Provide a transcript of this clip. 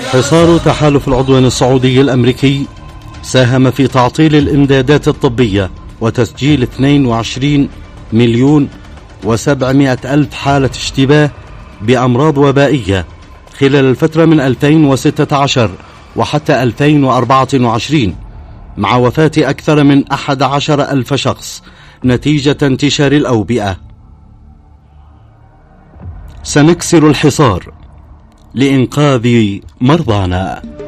حصار تحالف العدوان السعودي الأمريكي ساهم في تعطيل الإمدادات الطبية وتسجيل 22,700,000 حالة اشتباه بأمراض وبائية خلال الفترة من 2016 وحتى 2024، مع وفاة أكثر من 11,000 شخص نتيجة انتشار الأوبئة. سنكسر الحصار لإنقاذ مرضانا.